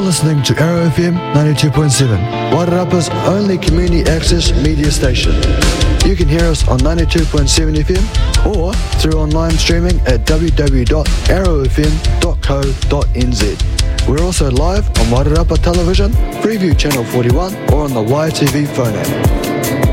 listening to Arrow FM 92.7, Wairarapa's only community access media station. You can hear us on 92.7 FM or through online streaming at www.arrowfm.co.nz. We're also live on Wairarapa Television, Freeview Channel 41 or on the YTV phone app.